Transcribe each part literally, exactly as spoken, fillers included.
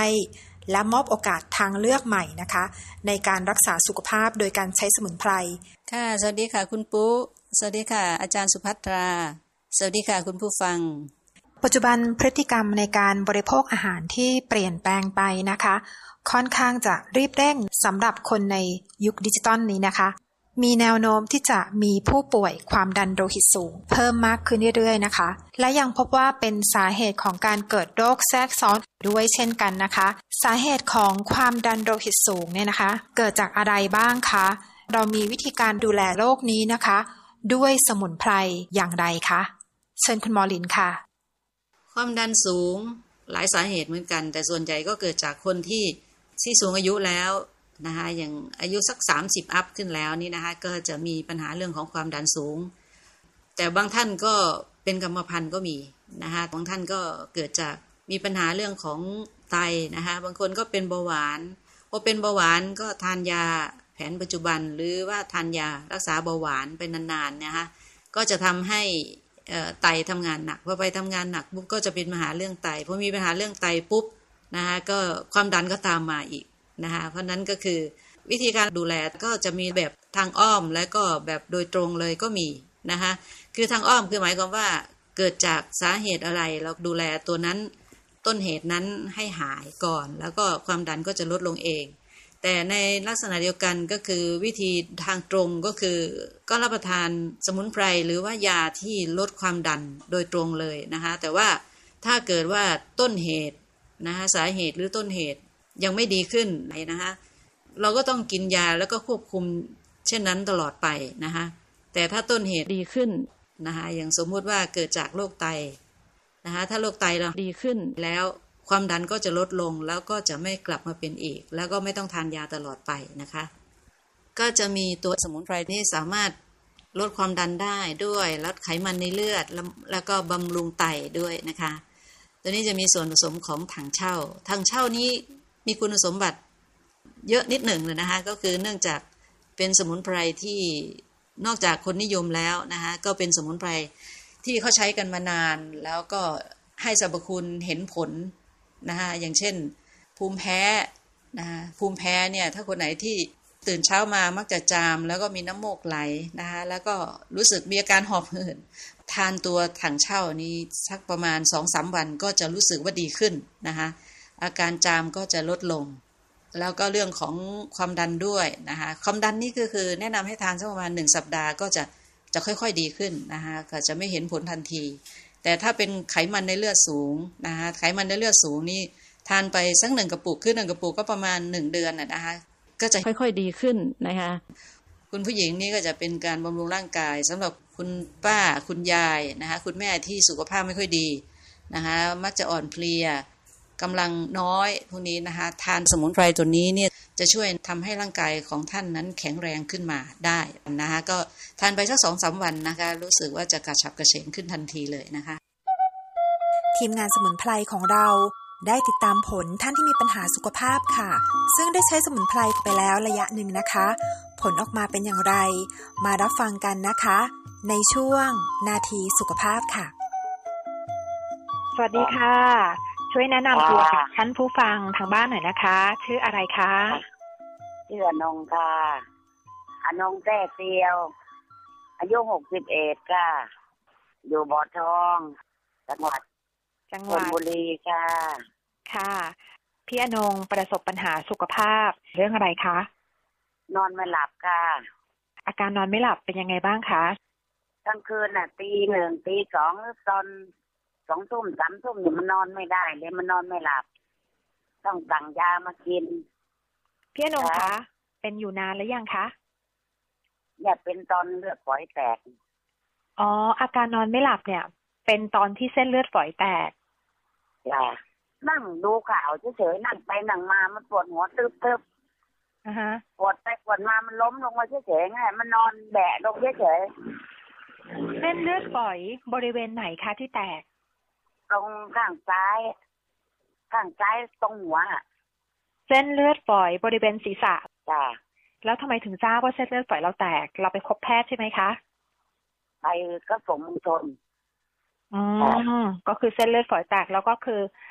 และมอบโอกาสทางเลือกใหม่นะคะในการรักษาสุขภาพโดยการใช้สมุนไพรค่ะสวัสดีค่ะคุณปุ๊สวัสดีค่ะอาจารย์สุภัทราสวัสดีค่ะคุณผู้ฟังปัจจุบันพฤติกรรมในการบริโภคอาหารที่เปลี่ยนแปลงไปนะคะค่อนข้างจะรีบเร่งสำหรับคนในยุคดิจิตอลนี้นะคะมีแนวโน้มที่จะมีผู้ป่วยความดันโลหิตสูงเพิ่มมากขึ้นเรื่อยๆนะคะและยังพบว่าเป็นสาเหตุของการเกิดโรคแทรกซ้อนด้วยเช่นกันนะคะสาเหตุของความดันโลหิตสูงเนี่ยนะคะเกิดจากอะไรบ้างคะเรามีวิธีการดูแลโรคนี้นะคะด้วยสมุนไพรอย่างไรคะเชิญคุณหมอลินค่ะความดันสูงหลายสาเหตุเหมือนกันแต่ส่วนใหญ่ก็เกิดจากคนที่ที่สูงอายุแล้วนะคะอย่างอายุสักสามสิบอัพขึ้นแล้วนี่นะคะก็จะมีปัญหาเรื่องของความดันสูงแต่บางท่านก็เป็นกรรมพันธุ์ก็มีนะคะบางท่านก็เกิดจากมีปัญหาเรื่องของไตนะคะบางคนก็เป็นเบาหวานพอเป็นเบาหวานก็ทานยาแผนปัจจุบันหรือว่าทานยารักษาเบาหวานไปนานๆนะคะก็จะทำให้ไตทำงานหนักพอไปทำงานหนักปุ๊บก็จะเป็นปัญหาเรื่องไตพอมีปัญหาเรื่องไตปุ๊บนะคะก็ความดันก็ตามมาอีกนะคะเพราะนั้นก็คือวิธีการดูแลก็จะมีแบบทางอ้อมและก็แบบโดยตรงเลยก็มีนะคะคือทางอ้อมคือหมายความว่าเกิดจากสาเหตุอะไรเราดูแลตัวนั้นต้นเหตุนั้นให้หายก่อนแล้วก็ความดันก็จะลดลงเองแต่ในลักษณะเดียวกันก็คือวิธีทางตรงก็คือก็รับประทานสมุนไพรหรือว่ายาที่ลดความดันโดยตรงเลยนะคะแต่ว่าถ้าเกิดว่าต้นเหตุนะคะสาเหตุหรือต้นเหตุยังไม่ดีขึ้นไหนนะคะเราก็ต้องกินยาแล้วก็ควบคุมเช่นนั้นตลอดไปนะคะแต่ถ้าต้นเหตุดีขึ้นนะคะอย่างสมมุติว่าเกิดจากโรคไตนะคะถ้าโรคไตเราดีขึ้นแล้วความดันก็จะลดลงแล้วก็จะไม่กลับมาเป็นอีกแล้วก็ไม่ต้องทานยาตลอดไปนะคะก็จะมีตัวสมุนไพรที่สามารถลดความดันได้ด้วยลดไขมันในเลือดแล้วก็บำรุงไตด้วยนะคะตัวนี้จะมีส่วนผสมของถังเช่าถังเช่านี้มีคุณสมบัติเยอะนิดหนึ่งเลยนะคะก็คือเนื่องจากเป็นสมุนไพรที่นอกจากคนนิยมแล้วนะคะก็เป็นสมุนไพรที่เขาใช้กันมานานแล้วก็ให้สรรพคุณเห็นผลนะคะอย่างเช่นภูมิแพ้นะคะภูมิแพ้เนี่ยถ้าคนไหนที่ตื่นเช้ามามักจะจามแล้วก็มีน้ำมูกไหลนะคะแล้วก็รู้สึกมีอาการหอบหืดทานตัวถังเช่านี้สักประมาณ สองถึงสาม วันก็จะรู้สึกว่าดีขึ้นนะคะอาการจามก็จะลดลงแล้วก็เรื่องของความดันด้วยนะคะความดันนี่ก็คือแนะนำให้ทานสักประมาณหนึ่งสัปดาห์ก็จะจะค่อยๆดีขึ้นนะคะก็จะไม่เห็นผลทันทีแต่ถ้าเป็นไขมันในเลือดสูงนะคะไขมันในเลือดสูงนี่ทานไปสักหนึ่งกระปุกขึ้นหนึ่งกระปุกก็ประมาณหนึ่งเดือนนะคะก็จะค่อยๆดีขึ้นนะคะคุณผู้หญิงนี่ก็จะเป็นการบำรุงร่างกายสำหรับคุณป้าคุณยายนะคะคุณแม่ที่สุขภาพไม่ค่อยดีนะคะมักจะอ่อนเพลียกำลังน้อยพวกนี้นะคะทานสมุนไพรตัวนี้เนี่ยจะช่วยทำให้ร่างกายของท่านนั้นแข็งแรงขึ้นมาได้นะคะก็ทานไปสัก สองถึงสาม วันนะคะรู้สึกว่าจะกระฉับกระเฉงขึ้นทันทีเลยนะคะทีมงานสมุนไพรของเราได้ติดตามผลท่านที่มีปัญหาสุขภาพค่ะซึ่งได้ใช้สมุนไพรไปแล้วระยะหนึ่งนะคะผลออกมาเป็นอย่างไรมารับฟังกันนะคะในช่วงนาทีสุขภาพค่ะสวัสดีค่ะช่วยแนะนำตัวกับท่านผู้ฟังทางบ้านหน่อยนะคะชื่ออะไรคะชื่ออนงค่ะอนงแต้เตียวอายุหกสิบเอ็ดค่ะอยู่บ่อทองจังหวัดจังหวัดชลบุรีค่ะค่ะพี่อนงประสบปัญหาสุขภาพเรื่องอะไรคะนอนไม่หลับค่ะอาการนอนไม่หลับเป็นยังไงบ้างคะกลางคืนน่ะตีหนึ่งตีสองตอนสองทุ่มสามทุ่มเนี่ยมันนอนไม่ได้เลยมันนอนไม่หลับต้องสั่งยามากินพี่อนงคะเป็นอยู่นานแล้วยังคะเนี่ยเป็นตอนเลือดฝอยแตกอ๋ออาการนอนไม่หลับเนี่ยเป็นตอนที่เส้นเลือดฝอยแตกจ้ะนั่งดูข่าวเฉยๆนั่งไปนั่งมามันปวดหัวตึ๊บๆอ่าฮะปวดไปปวดมามันล้มลงมาเฉยๆไงมันนอนแบะลงเฉยๆเส้นเลือดฝอยบริเวณไหนคะที่แตกตรงข้างซ้ายข้างซ้ายตรงหัวเส้นเลือดฝอยบริเวณศีรษะจ้ะแล้วทำไมถึงทราบว่าเส้นเลือดฝอยเราแตกเราไปพบแพทย์ใช่ไหมคะไปก็สมมุติชนอืมก็คือเส้นเลือดฝอยแตกแล้วก็คือ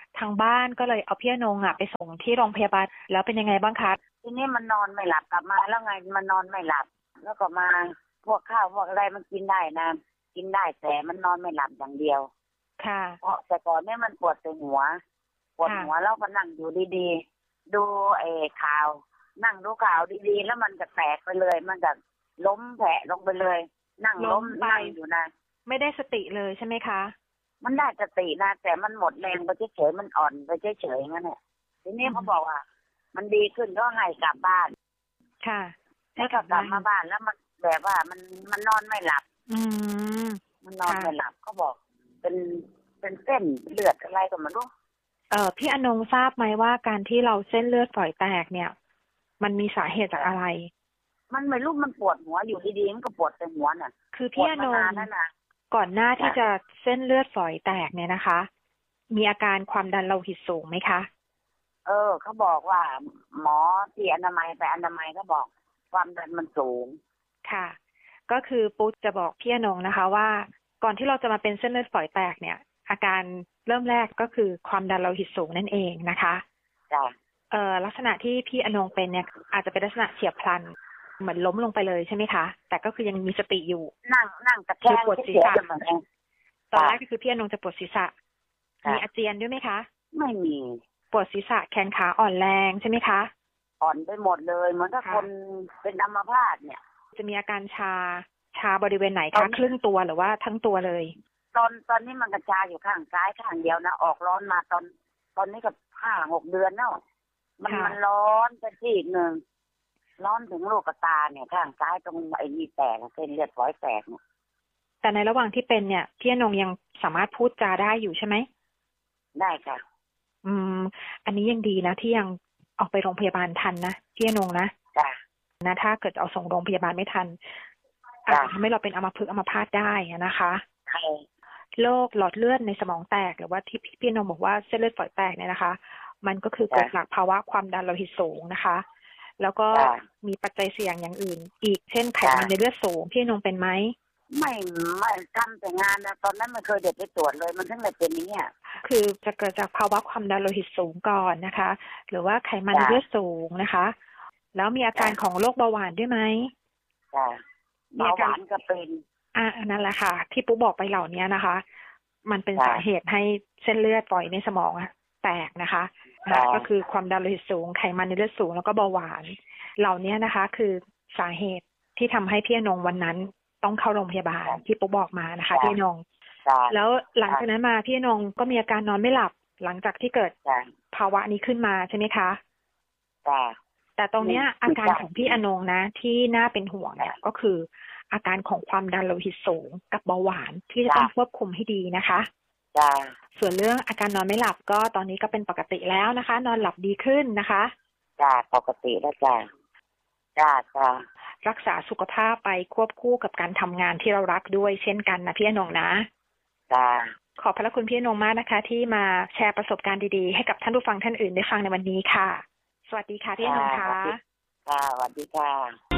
ทางบ้านก็เลยเอาพี่อนงอ่ะไปส่งที่โรงพยาบาลแล้วเป็นยังไงบ้างคะทีนี้มันนอนไม่หลับกลับมาแล้วไงมันนอนไม่หลับแล้วก็มาพวกข้าวพวกอะไรมันกินได้นะกินได้แต่มันนอนไม่หลับอย่างเดียวค่ะเพราะแต่ก่อนเนี่ยมันปวดแต่หัวปวดหัวแล้วก็นั่งอยู่ดีๆดูไอ้ข่าวนั่งดูข่าวดีๆแล้วมันจะแตกไปเลยมันจะล้มแผลลงไปเลยนั่งล้มนั่งอยู่นะไม่ได้สติเลยใช่ไหมคะมันได้สตินะแต่มันหมดแรงไปเฉยๆมันอ่อนไปเฉยๆงั้นแหละทีนี้เขาบอกว่ามันดีขึ้นก็ให้กลับบ้านค่ะให้กลับมาบ้านแล้วมันแบบว่ามันมันนอนไม่หลับอืมมันนอนไม่หลับเขาบอกเป็นเป็นเส้นเลือดอะไรก็ไม่รู้เอ่อพี่อนงทราบไหมว่าการที่เราเส้นเลือดฝอยแตกเนี่ยมันมีสาเหตุจากอะไรมันไม่รู้มันปวดหัวอยู่ดีๆมันก็ปวดแต่หัวน่ะคือพี่อนงก่อนหน้าที่จะเส้นเลือดฝอยแตกเนี่ยนะคะมีอาการความดันโลหิตสูงไหมคะเออเขาบอกว่าหมอที่อนามัยไปอนามัยเขาบอกความดันมันสูงค่ะก็คือปุ๊จะบอกพี่อนงนะคะว่าก่อนที่เราจะมาเป็นเส้นเลือดฝอยแตกเนี่ยอาการเริ่มแรกก็คือความดันโลหิตสูงนั่นเองนะคะจ้ะเอ่อลักษณะที่พี่อนงเป็นเนี่ยอาจจะเป็นลักษณะเฉียบพลันเหมือนล้มลงไปเลยใช่ไหมคะแต่ก็คือยังมีสติอยู่นั่งนั่งตะแคงปวดศีรษะตอนแรกก็คือพี่อนงจะปวดศีรษะมีอาเจียนด้วยไหมคะไม่มีปวดศีรษะแขนขาอ่อนแรงใช่ไหมคะอ่อนไปหมดเลยเหมือนกับคนเป็นอัมพาตเนี่ยจะมีอาการชาชาบริเวณไหนคะครึ่งตัวหรือว่าทั้งตัวเลยตอนตอนนี้มันกระจายอยู่ข้างซ้ายข้างเดียวนะออกร้อนมาตอนตอนนี้ก็ห้าหกเดือนแล้วมันมันร้อนไปที่อีกหนึ่งร้อนถึงลูกตาเนี่ยข้างซ้ายตรงไอ้นี่แตกเส้นเลือดฝอยแตกเนี่ยแต่ในระหว่างที่เป็นเนี่ยพี่อนงยังสามารถพูดจาได้อยู่ใช่ไหมได้ค่ะอืมอันนี้ยังดีนะที่ยังออกไปโรงพยาบาลทันนะพี่อนงนะจ้ะนะถ้าเกิดเอาส่งโรงพยาบาลไม่ทันอาจจะทำให้เราเป็นอัมพฤกษ์อัมพาตได้นะคะโรคหลอดเลือดในสมองแตกหรือว่าที่พี่อนงบอกว่าเส้นเลือดฝอยแตกเนี่ยนะคะมันก็คือเกิดจากภาวะความดันโลหิตสูงนะคะแล้วก็มีปัจจัยเสี่ยงอย่างอื่นอีกเช่นไขมันในเลือดสูงพี่อนงเป็นไหมไม่ไม่ทำแต่งานนะตอนนั้นไม่เคยเด็ดไปตรวจเลยมันทั้งแต่เป็นนี้คือจะเกิดจากภาวะความดันโลหิตสูงก่อนนะคะหรือว่าไขมันในเลือดสูงนะคะแล้วมีอาการของโรคเบาหวานด้วยไหมจ้ะเบาหวานก็เป็นอ่านั่นแหละค่ะที่ปุ๊บอกไปเหล่านี้นะคะมันเป็นสาเหตุให้เส้นเลือดฝอยในสมองแตกนะคะนะก็คือความดันโลหิตสูงไขมันในเลือดสูงแล้วก็เบาหวานเหล่านี้นะคะคือสาเหตุที่ทำให้พี่อนงวันนั้นต้องเข้าโรงพยาบาลที่ปุ๊บอกมานะคะพี่อนงแล้วหลังจากนั้นมาพี่อนงก็มีอาการนอนไม่หลับหลังจากที่เกิดภาวะนี้ขึ้นมาใช่ไหมคะแต่ตรงเนี้ยอาการของพี่อนงนะที่น่าเป็นห่วงเนี่ยก็คืออาการของความดันโลหิตสูงกับเบาหวานที่จะต้องควบคุมให้ดีนะคะส่วนเรื่องอาการนอนไม่หลับก็ตอนนี้ก็เป็นปกติแล้วนะคะนอนหลับดีขึ้นนะคะจ้าปกติแล้วจ้าจ้าจ้ารักษาสุขภาพไปควบคู่กับการทำงานที่เรารักด้วยเช่นกันนะพี่อนงนะจ้าขอบพระคุณพี่อนงมากนะคะที่มาแชร์ประสบการณ์ดีๆให้กับท่านผู้ฟังท่านอื่นได้ฟังในวันนี้ค่ะสวัสดีค่ะพี่อนงค่ะค่ะสวัสดีค่ะ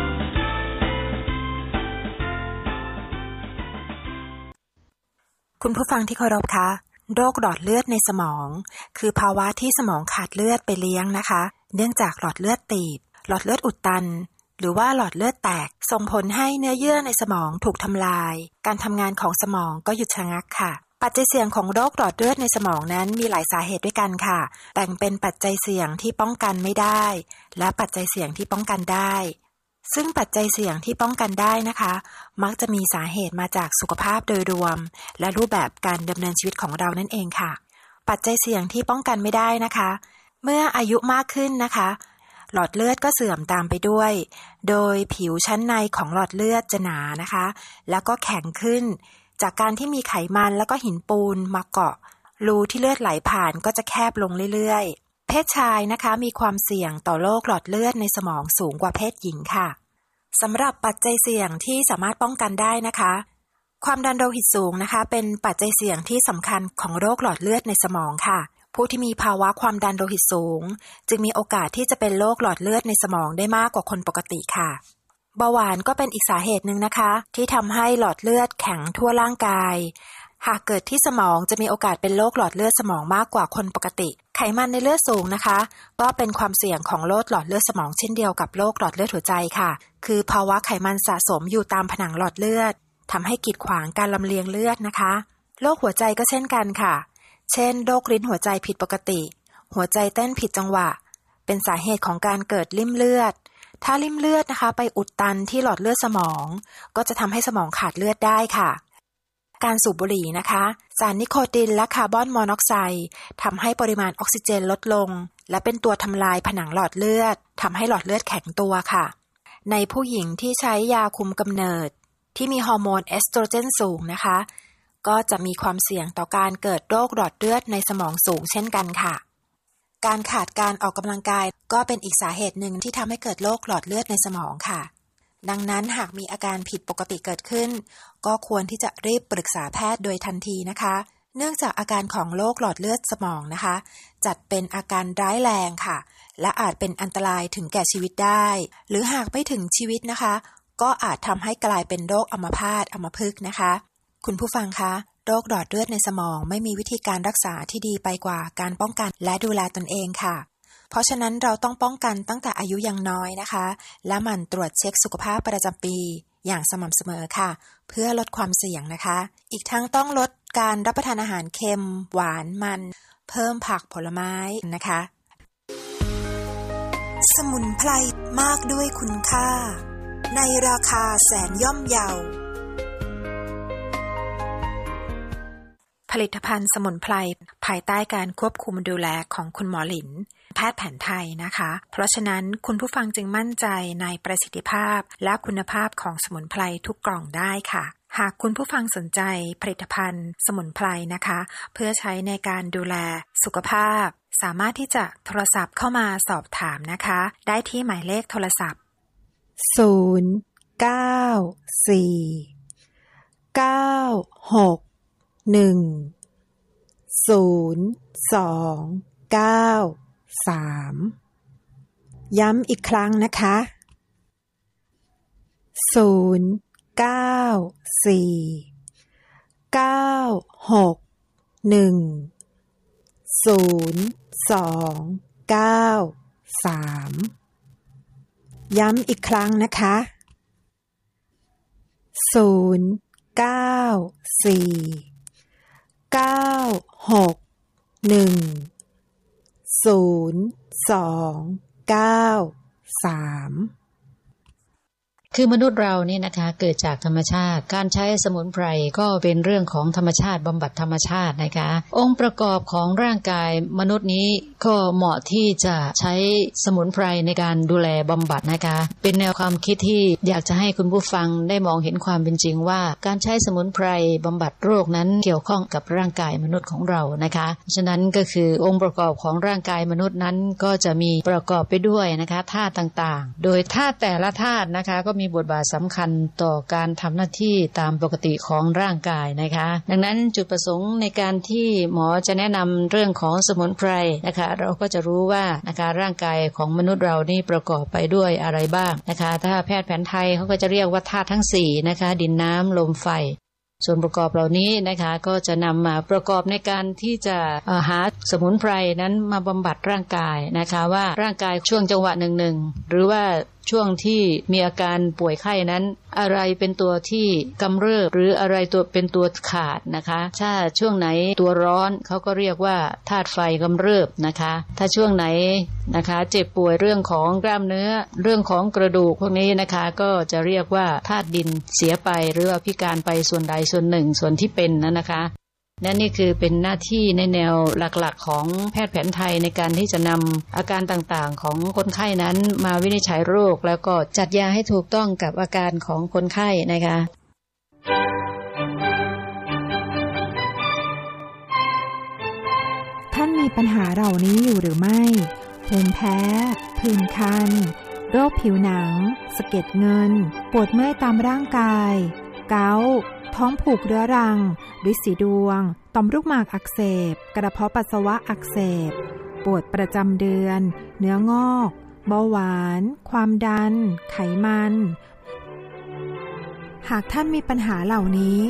คุณผู้ฟังที่เคารพคะโรคหลอดเลือดในสมองคือภาวะที่สมองขาดเลือดไปเลี้ยงนะคะเนื่องจากหลอดเลือดตีบหลอดเลือดอุดตันหรือว่าหลอดเลือดแตกส่งผลให้เนื้อเยื่อในสมองถูกทำลายการทำงานของสมองก็หยุดชะงักค่ะปัจจัยเสี่ยงของโรคหลอดเลือดในสมองนั้นมีหลายสาเหตุด้วยกันค่ะแบ่งเป็นปัจจัยเสี่ยงที่ป้องกันไม่ได้และปัจจัยเสี่ยงที่ป้องกันได้ซึ่งปัจจัยเสี่ยงที่ป้องกันได้นะคะมักจะมีสาเหตุมาจากสุขภาพโดยรวมและรูปแบบการดำเนินชีวิตของเรานั่นเองค่ะปัจจัยเสี่ยงที่ป้องกันไม่ได้นะคะเมื่ออายุมากขึ้นนะคะหลอดเลือดก็เสื่อมตามไปด้วยโดยผิวชั้นในของหลอดเลือดจะหนานะคะแล้วก็แข็งขึ้นจากการที่มีไขมันแล้วก็หินปูนมาเกาะรูที่เลือดไหลผ่านก็จะแคบลงเรื่อยๆเพศชายนะคะมีความเสี่ยงต่อโรคหลอดเลือดในสมองสูงกว่าเพศหญิงค่ะสำหรับปัจจัยเสี่ยงที่สามารถป้องกันได้นะคะความดันโลหิตสูงนะคะเป็นปัจจัยเสี่ยงที่สำคัญของโรคหลอดเลือดในสมองค่ะผู้ที่มีภาวะความดันโลหิตสูงจึงมีโอกาสที่จะเป็นโรคหลอดเลือดในสมองได้มากกว่าคนปกติค่ะเบาหวานก็เป็นอีกสาเหตุหนึ่งนะคะที่ทำให้หลอดเลือดแข็งทั่วร่างกายหากเกิดที่สมองจะมีโอกาสเป็นโรคหลอดเลือดสมองมากกว่าคนปกติไขมันในเลือดสูงนะคะก็เป็นความเสี่ยงของโรคหลอดเลือดสมองเช่นเดียวกับโรคหลอดเลือดหัวใจค่ะคือภาวะไขมันสะสมอยู่ตามผนังหลอดเลือดทำให้กีดขวางการลำเลียงเลือดนะคะโรคหัวใจก็เช่นกันค่ะเช่นโรคลิ้นหัวใจผิดปกติหัวใจเต้นผิดจังหวะเป็นสาเหตุของการเกิดลิ่มเลือดถ้าลิ่มเลือดนะคะไปอุดตันที่หลอดเลือดสมองก็จะทำให้สมองขาดเลือดได้ค่ะการสูบบุหรี่นะคะสารนิโคตินและคาร์บอนมอนอกไซด์ทำให้ปริมาณออกซิเจนลดลงและเป็นตัวทำลายผนังหลอดเลือดทำให้หลอดเลือดแข็งตัวค่ะในผู้หญิงที่ใช้ยาคุมกำเนิดที่มีฮอร์โมนเอสโตรเจนสูงนะคะก็จะมีความเสี่ยงต่อการเกิดโรคหลอดเลือดในสมองสูงเช่นกันค่ะการขาดการออกกำลังกายก็เป็นอีกสาเหตุหนึ่งที่ทำให้เกิดโรคหลอดเลือดในสมองค่ะดังนั้นหากมีอาการผิดปกติเกิดขึ้นก็ควรที่จะรีบปรึกษาแพทย์โดยทันทีนะคะเนื่องจากอาการของโรคหลอดเลือดสมองนะคะจัดเป็นอาการร้ายแรงค่ะและอาจเป็นอันตรายถึงแก่ชีวิตได้หรือหากไม่ถึงชีวิตนะคะก็อาจทำให้กลายเป็นโรคอัมพาตอัมพฤกษ์นะคะคุณผู้ฟังคะโรคหลอดเลือดในสมองไม่มีวิธีการรักษาที่ดีไปกว่าการป้องกันและดูแลตนเองค่ะเพราะฉะนั้นเราต้องป้องกันตั้งแต่อายุยังน้อยนะคะและหมั่นตรวจเช็คสุขภาพประจำปีอย่างสม่ำเสมอค่ะเพื่อลดความเสี่ยงนะคะอีกทั้งต้องลดการรับประทานอาหารเค็มหวานมันเพิ่มผักผลไม้นะคะสมุนไพรมากด้วยคุณค่าในราคาแสนย่อมเยาผลิตภัณฑ์สมุนไพรภายใต้การควบคุมดูแลของคุณหมอหลินแพทย์แผนไทยนะคะเพราะฉะนั้นคุณผู้ฟังจึงมั่นใจในประสิทธิภาพและคุณภาพของสมุนไพรทุกกล่องได้ค่ะหากคุณผู้ฟังสนใจผลิตภัณฑ์สมุนไพรนะคะเพื่อใช้ในการดูแลสุขภาพสามารถที่จะโทรศัพท์เข้ามาสอบถามนะคะได้ที่หมายเลขโทรศัพท์ศูนย์ เก้า สี่ เก้า หก หนึ่ง ศูนย์ สอง เก้า สามย้ำอีกครั้งนะคะศูนย์ เก้า สี่ เก้า หก หนึ่ง ศูนย์ สอง เก้า สามย้ำอีกครั้งนะคะศูนย์ เก้า สี่ เก้า หก หนึ่ง ศูนย์ สอง เก้า สามคือมนุษย์เรานี่นะคะเกิดจากธรรมชาติการใช้สมุนไพรก็เป็นเรื่องของธรรมชาติบำบัดธรรมชาตินะคะองค์ประกอบของร่างกายมนุษย์นี้ก็เหมาะที่จะใช้สมุนไพรในการดูแลบำบัดนะคะเป็นแนวความคิดที่อยากจะให้คุณผู้ฟังได้มองเห็นความเป็นจริงว่าการใช้สมุนไพรบำบัดโรคนั้นเกี่ยวข้องกับร่างกายมนุษย์ของเรานะคะฉะนั้นก็คือองค์ประกอบของร่างกายมนุษย์นั้นก็จะมีประกอบไปด้วยนะคะธาตุต่างๆโดยธาตุแต่ละธาตุนะคะก็มีบทบาทสำคัญต่อการทำหน้าที่ตามปกติของร่างกายนะคะดังนั้นจุดประสงค์ในการที่หมอจะแนะนำเรื่องของสมุนไพรนะคะเราก็จะรู้ว่านะคะร่างกายของมนุษย์เรานี่ประกอบไปด้วยอะไรบ้างนะคะถ้าแพทย์แผนไทยเขาก็จะเรียกว่าธาตุทั้งสี่นะคะดินน้ำลมไฟส่วนประกอบเหล่านี้นะคะก็จะนำมาประกอบในการที่จะหาสมุนไพรนั้นมาบำบัดร่างกายนะคะว่าร่างกายช่วงจังหวะหนึ่งๆหรือว่าช่วงที่มีอาการป่วยไข้นั้นอะไรเป็นตัวที่กำเริบหรืออะไรตัวเป็นตัวขาดนะคะถ้าช่วงไหนตัวร้อนเขาก็เรียกว่าธาตุไฟกำเริบนะคะถ้าช่วงไหนนะคะเจ็บป่วยเรื่องของกล้ามเนื้อเรื่องของกระดูกพวกนี้นะคะก็จะเรียกว่าธาตุดินเสียไปหรือว่าพิการไปส่วนใดส่วนหนึ่งส่วนที่เป็นนั้นนะคะและนี่คือเป็นหน้าที่ในแนวหลักๆของแพทย์แผนไทยในการที่จะนำอาการต่างๆของคนไข้นั้นมาวินิจฉัยโรคแล้วก็จัดยาให้ถูกต้องกับอาการของคนไข้นะคะท่านมีปัญหาเหล่านี้อยู่หรือไม่ภูมิแพ้ผื่นคันโรคผิวหนังสะเก็ดเงินปวดเมื่อยตามร่างกายเกาต์ท้องผูกเรื้อรังฤทธิ์สีดวงต่อมลูกหมากอักเสบกระเพาะปัสสาวะอักเสบปวดประจำเดือนเนื้องอกเบาหวานความดันไขมันหากท่านมีปัญหาเหล่านี้